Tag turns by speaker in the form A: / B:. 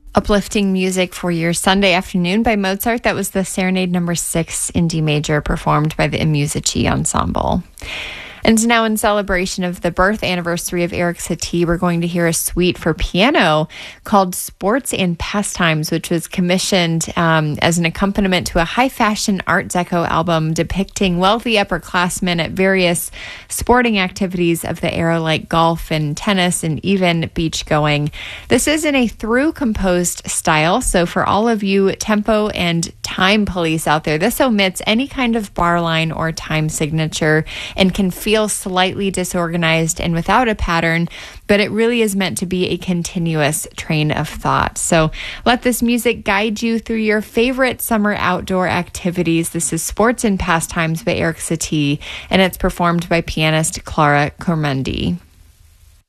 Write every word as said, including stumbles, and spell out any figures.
A: Uplifting music for your Sunday afternoon by Mozart. That was the Serenade number six in D major, performed by the Musici Ensemble. And now, in celebration of the birth anniversary of Eric Satie, we're going to hear a suite for piano called Sports and Pastimes, which was commissioned um, as an accompaniment to a high-fashion Art Deco album depicting wealthy upperclassmen at various sporting activities of the era, like golf and tennis and even beach going. This is in a through-composed style, so for all of you tempo and time police out there, this omits any kind of bar line or time signature and can feel feel slightly disorganized and without a pattern, but it really is meant to be a continuous train of thought. So let this music guide you through your favorite summer outdoor activities. This is Sports and Pastimes by Eric Satie, and it's performed by pianist Clara Cormendi.